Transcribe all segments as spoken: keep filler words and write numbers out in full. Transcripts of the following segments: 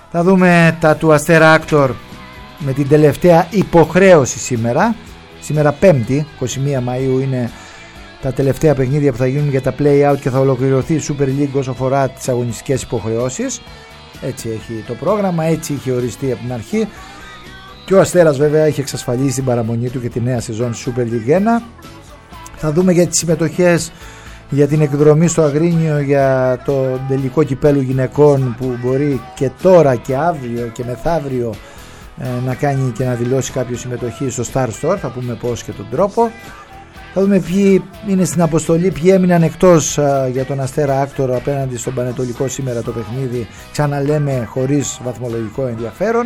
Θα δούμε τα του Αστέρα Άκτορ με την τελευταία υποχρέωση σήμερα. Σήμερα Πέμπτη, είκοσι μία Μαΐου, είναι τα τελευταία παιχνίδια που θα γίνουν για τα play-out και θα ολοκληρωθεί η Super League όσο αφορά τις αγωνιστικές υποχρεώσεις. Έτσι έχει το πρόγραμμα, έτσι είχε οριστεί από την αρχή. Και ο Αστέρας βέβαια έχει εξασφαλίσει την παραμονή του και τη νέα σεζόν Super League ένα. Θα δούμε για τις συμμετοχές για την εκδρομή στο Αγρίνιο για το τελικό κυπέλου γυναικών που μπορεί και τώρα και αύριο και μεθαύριο ε, να κάνει και να δηλώσει κάποιο συμμετοχή στο Star Store. Θα πούμε πώς και τον τρόπο. Θα δούμε ποιοι είναι στην αποστολή, ποιοι έμειναν εκτός α, για τον Αστέρα Άκτορ απέναντι στον Πανετολικό σήμερα το παιχνίδι. Ξαναλέμε χωρίς βαθμολογικό ενδιαφέρον.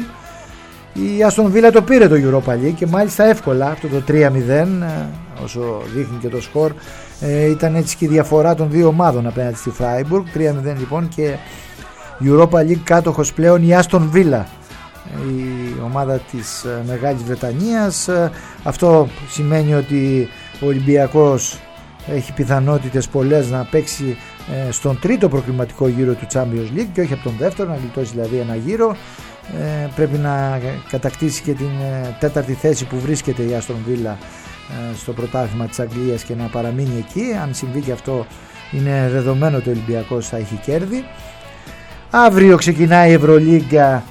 Η Άστον Βίλα το πήρε το Europa League και μάλιστα εύκολα, αυτό το τρία μηδέν όσο δείχνει και το σκορ, ε, ήταν έτσι και η διαφορά των δύο ομάδων απέναντι στη Φράιμπουργκ. Τρία μηδέν λοιπόν και Europa League κάτοχος πλέον η Άστον Βίλα, η ομάδα της Μεγάλης Βρετανίας. Αυτό σημαίνει ότι ο Ολυμπιακός έχει πιθανότητες πολλές να παίξει ε, στον τρίτο προκριματικό γύρο του Champions League και όχι από τον δεύτερο, να γλιτώσει δηλαδή ένα γύρο. Ε, πρέπει να κατακτήσει και την ε, τέταρτη θέση που βρίσκεται η Άστον Βίλα ε, στο πρωτάθλημα της Αγγλίας και να παραμείνει εκεί. Αν συμβεί και αυτό είναι δεδομένο ότι ο Ολυμπιακός θα έχει κέρδη. Αύριο ξεκινάει η Ευρωλίγκα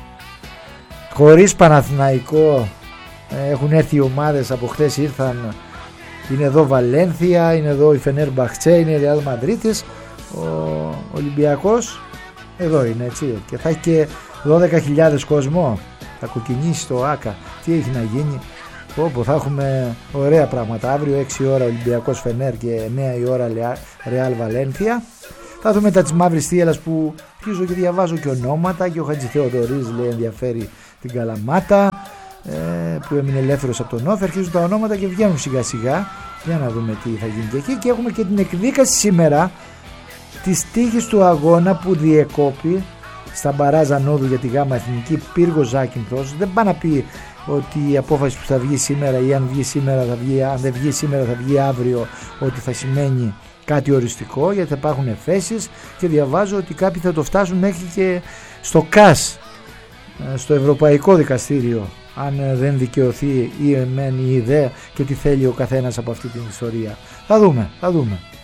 χωρίς Παναθηναϊκό. ε, έχουν έρθει οι ομάδες, από χθες ήρθαν. Είναι εδώ Βαλένθια, είναι εδώ η Φενέρμπαχτσε, είναι η Ρεάλ Μαδρίτης. Ο Ολυμπιακός εδώ είναι, έτσι, και θα έχει και δώδεκα χιλιάδες κόσμο. Θα κοκκινήσει το ΆΚΑ. Τι έχει να γίνει? Όπου θα έχουμε ωραία πράγματα. Αύριο έξι η ώρα Ολυμπιακός Φενέρ και εννιά η ώρα Ρεάλ Βαλένθια. Θα δούμε τα της Μαύρης Θίελας που αρχίζω και διαβάζω και ονόματα. Και ο Χατζηθεοδωρής λέει ενδιαφέρει την Καλαμάτα, ε, που έμεινε ελεύθερος από τον Όφη. Αρχίζουν τα ονόματα και βγαίνουν σιγά σιγά. Για να δούμε τι θα γίνει και εκεί. Και έχουμε και την εκδίκαση σήμερα της τύχης του αγώνα που διεκόπη στα μπαράζ ανόδου για τη Γάμα Εθνική Πύργο Ζάκυνθος. Δεν πάει να πει ότι η απόφαση που θα βγει σήμερα ή αν βγει σήμερα θα βγει, αν δεν βγει σήμερα θα βγει αύριο, ότι θα σημαίνει κάτι οριστικό, γιατί θα υπάρχουν εφέσεις και διαβάζω ότι κάποιοι θα το φτάσουν μέχρι και στο ΚΑΣ, στο Ευρωπαϊκό Δικαστήριο, αν δεν δικαιωθεί ή εμέν ή δε και τι θέλει ο καθένας από αυτή την ιστορία. Θα δούμε, θα δούμε.